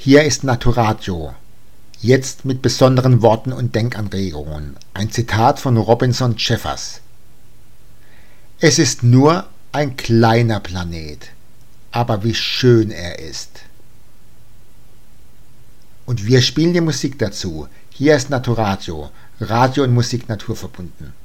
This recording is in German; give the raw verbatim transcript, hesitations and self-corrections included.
Hier ist Naturadio. Jetzt mit besonderen Worten und Denkanregungen. Ein Zitat von Robinson Jeffers. Es ist nur ein kleiner Planet, aber wie schön er ist. Und wir spielen die Musik dazu. Hier ist Naturadio. Radio und Musik naturverbunden.